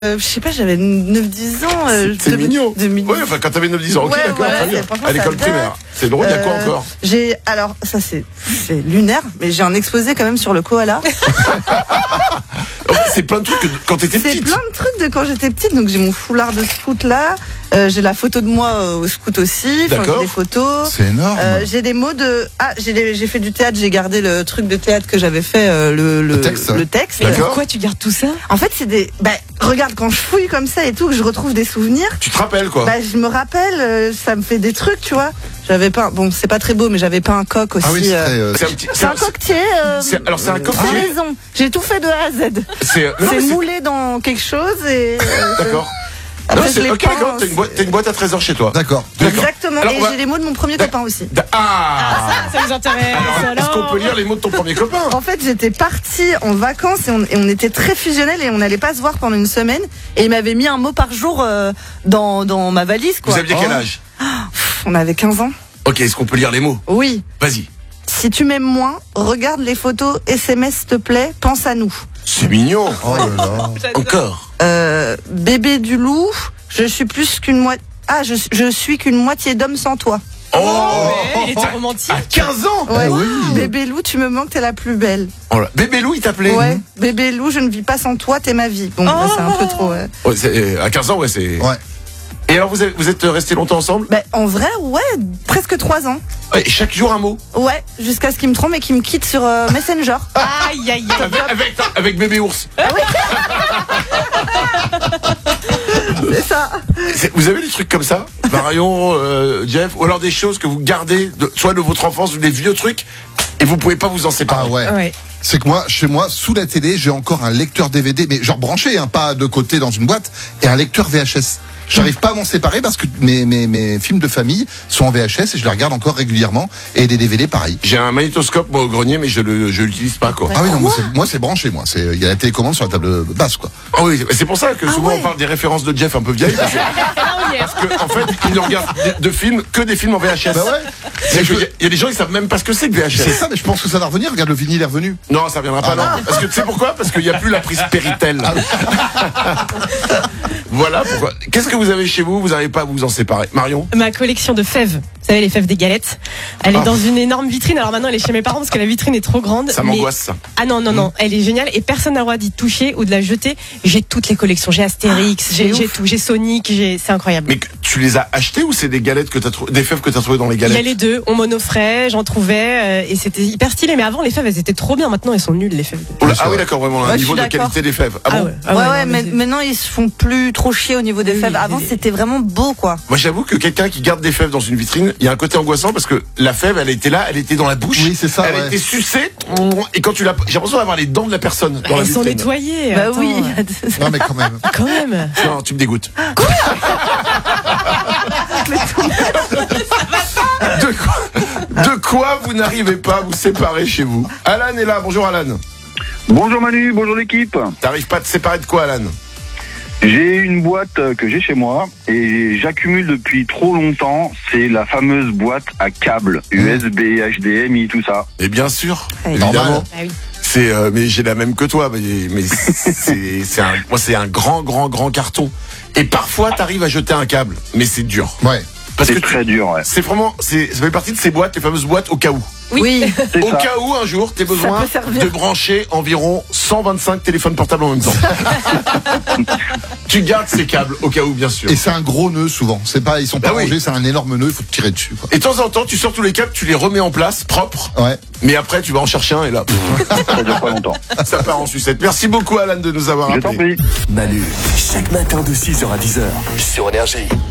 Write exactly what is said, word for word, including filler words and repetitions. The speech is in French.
Euh, je sais pas, j'avais neuf dix ans. Euh, c'est mignon. De, de ouais, enfin quand t'avais neuf dix ans, ok, ouais, d'accord, voilà, très bien. À l'école primaire. C'est drôle, il y a quoi encore? J'ai, alors, ça c'est, c'est lunaire, mais j'ai un exposé quand même sur le koala. C'est plein de trucs que quand t'étais petite. C'est plein de trucs de quand j'étais petite, donc j'ai mon foulard de scout là, euh, j'ai la photo de moi euh, au scout aussi, enfin, j'ai des photos. C'est énorme. Euh, j'ai des mots de, ah, j'ai, des... j'ai fait du théâtre, j'ai gardé le truc de théâtre que j'avais fait, euh, le, le, le texte. Le texte. Mais pourquoi tu gardes tout ça? En fait, c'est des, bah, regarde, quand je fouille comme ça et tout, que je retrouve des souvenirs. Tu te rappelles quoi? Bah, je me rappelle, euh, ça me fait des trucs, tu vois. J'avais pas, bon, c'est pas très beau, mais j'avais pas un coq aussi. Ah oui, c'est, euh... très, euh... c'est un petit, c'est un coquetier. Euh... C'est, alors c'est un coquetier. T'as raison. J'ai tout fait de A à Z. C'est, non, c'est c'est... moulé dans quelque chose et. Euh, d'accord. Après, non, c'est, ok, peint, d'accord. T'as une, boîte, t'as une boîte à trésors chez toi. D'accord. Exactement. Alors, et va... j'ai les mots de mon premier D'ac... copain aussi. Ah, ah ça, ça nous intéresse. Alors, est-ce qu'on peut lire les mots de ton premier copain? En fait, j'étais partie en vacances et on, et on était très fusionnels et on n'allait pas se voir pendant une semaine. Et il m'avait mis un mot par jour euh, dans, dans ma valise, quoi. Vous aviez quel âge? Oh, on avait quinze ans. Ok, est-ce qu'on peut lire les mots? Oui. Vas-y. Si tu m'aimes moins, regarde les photos S M S s'il te plaît, pense à nous. C'est mignon. Oh là là. Encore. Euh, bébé du loup, je suis plus qu'une moitié. Ah, je, je suis qu'une moitié d'homme sans toi. Oh, ouais, il était romantique. À quinze ans. Ouais. Ah oui. Bébé loup, tu me manques, t'es la plus belle. Oh là. Bébé Lou, il t'appelait? Ouais. Bébé loup, je ne vis pas sans toi, t'es ma vie. Bon, oh. bah, c'est un peu trop. Ouais. Ouais, c'est, à quinze ans, ouais, c'est. Ouais. Et alors, vous, avez, vous êtes restés longtemps ensemble? Bah, en vrai, ouais, presque trois ans. Ouais, chaque jour un mot? Ouais, jusqu'à ce qu'il me trompe et qu'il me quitte sur euh, Messenger. Aïe, aïe, aïe. Avec, avec, avec bébé ours. Ah oui. C'est ça. C'est, vous avez des trucs comme ça, Marion, euh, Jeff, ou alors des choses que vous gardez, de, soit de votre enfance ou des vieux trucs, et vous pouvez pas vous en séparer? Ah ouais. Ouais. C'est que moi, chez moi, sous la télé, j'ai encore un lecteur D V D, mais genre branché, hein, pas de côté dans une boîte, et un lecteur V H S. J'arrive pas à m'en séparer parce que mes, mes, mes films de famille sont en V H S et je les regarde encore régulièrement, et des D V D pareil. J'ai un magnétoscope moi au grenier, mais je le, je l'utilise pas quoi. Ah oui, non, moi c'est, moi c'est branché, moi. C'est, il y a la télécommande sur la table basse, quoi. Ah oui, c'est pour ça que Ah souvent ouais. on parle des références de Jeff un peu vieilles. Parce que, parce que, en fait, il ne regarde de, de films que des films en V H S. Bah ouais. Il y, y a des gens qui savent même pas ce que c'est que V H S. C'est ça, mais je pense que ça va revenir. Regarde, le vinyle est revenu. Non, ça reviendra pas, Ah, non. non. Parce que tu sais pourquoi? Parce qu'il n'y a plus la prise Péritel. Voilà pourquoi. Qu'est-ce que vous avez chez vous? Vous n'arrivez pas à vous en séparer. Marion? Ma collection de fèves. Vous savez, les fèves des galettes. Elle est Ah. dans une énorme vitrine. Alors maintenant, elle est chez mes parents parce que la vitrine est trop grande. Ça mais... m'angoisse, ça. Ah non, non, non. Mmh. Elle est géniale et personne n'a le droit d'y toucher ou de la jeter. J'ai toutes les collections. J'ai Astérix, Ah, j'ai, j'ai tout. J'ai Sonic, j'ai... c'est incroyable. Mais tu les as achetées ou c'est des galettes que t'as trouvé, des fèves que tu as trouvées dans les Il y a galettes? les deux. On monofrais, j'en trouvais euh, et c'était hyper stylé. Mais avant, les fèves, elles étaient trop bien. Maintenant, elles sont nulles, les fèves. Oh là, ah oui, d'accord, vraiment, Ouais, un je niveau suis de d'accord. qualité des fèves. Ah, Ah bon? ouais, ah ouais, ouais, ouais, non, mais mais maintenant ils se font plus trop chier au niveau des Oui, fèves. oui, Avant oui. c'était vraiment beau, quoi. Moi, j'avoue que quelqu'un qui garde des fèves dans une vitrine, il y a un côté angoissant parce que la fève, elle était là, elle était dans la bouche. Oui, c'est ça, Elle ouais. était sucée. Et quand tu l'as, j'ai l'impression d'avoir les dents de la personne dans la Elles sont vitrine. nettoyées. Bah attends. oui. Non, mais quand même. Quand même. Non, tu me dégoûtes. de, quoi, de quoi vous n'arrivez pas à vous séparer chez vous? Alan est là. Bonjour Alan. Bonjour Manu, bonjour l'équipe. T'arrives pas à te séparer de quoi, Alan? J'ai une boîte que j'ai chez moi et j'accumule depuis trop longtemps. C'est la fameuse boîte à câbles, U S B, H D M I, tout ça. Et bien sûr, Ouais. évidemment. Normal. Ah oui. C'est, euh, mais j'ai la même que toi. Mais, mais c'est, c'est un, moi, c'est un grand, grand, grand carton. Et parfois, t'arrives à jeter un câble, mais c'est dur. Ouais. Parce C'est que très dur, ouais. c'est vraiment, c'est, ça fait partie de ces boîtes, les fameuses boîtes au cas où. Oui. C'est Au ça. cas où un jour t'aies besoin peut servir. de brancher environ cent vingt-cinq téléphones portables en même temps. Tu gardes ces câbles au cas où, bien sûr. Et c'est un gros nœud souvent. C'est pas, ils sont pas Bah oui. rangés, c'est un énorme nœud, il faut tirer dessus, quoi. Et de temps en temps, tu sors tous les câbles, tu les remets en place, propres. Ouais. Mais après, tu vas en chercher un et là, pff, Ça dure pas longtemps. ça part en sucette. Merci beaucoup, Alan, de nous avoir Je t'en appelés. prie. Manu, chaque matin de six heures à dix heures sur Énergie.